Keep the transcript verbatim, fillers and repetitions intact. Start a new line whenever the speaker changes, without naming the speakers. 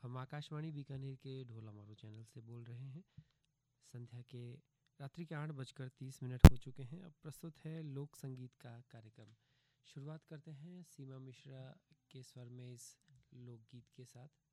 हम आकाशवाणी बीकानेर के ढोला मारू चैनल से बोल रहे हैं। संध्या के रात्रि के आठ बजकर तीस मिनट हो चुके हैं। अब प्रस्तुत है लोक संगीत का कार्यक्रम। शुरुआत करते हैं सीमा मिश्रा के स्वर में इस लोकगीत के साथ।